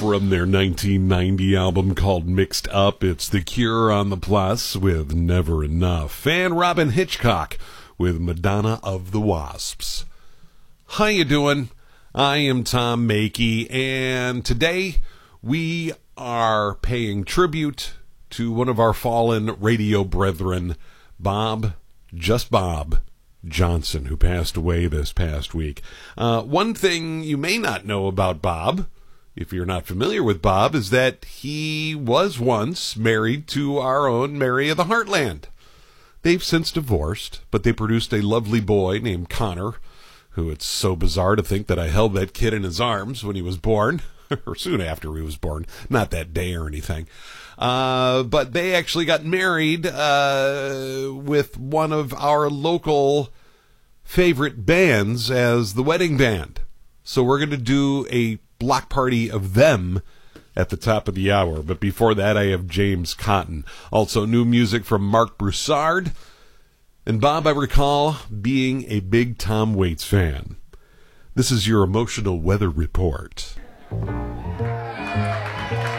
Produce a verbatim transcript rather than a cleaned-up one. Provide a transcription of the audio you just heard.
From their nineteen ninety album called Mixed Up, it's The Cure on the Plus with Never Enough, and Robin Hitchcock with Madonna of the Wasps. How you doing? I am Tom Makey, and today we are paying tribute to one of our fallen radio brethren, Bob, just Bob Johnson, who passed away this past week. Uh, one thing you may not know about Bob, if you're not familiar with Bob, is that he was once married to our own Mary of the Heartland. They've since divorced, but they produced a lovely boy named Connor, who it's so bizarre to think that I held that kid in his arms when he was born, or soon after he was born, not that day or anything. Uh, but they actually got married uh, with one of our local favorite bands as the wedding band. So we're going to do a block party of them at the top of the hour. But before that, I have James Cotton. Also, new music from Mark Broussard. And Bob, I recall being a big Tom Waits fan. This is your emotional weather report.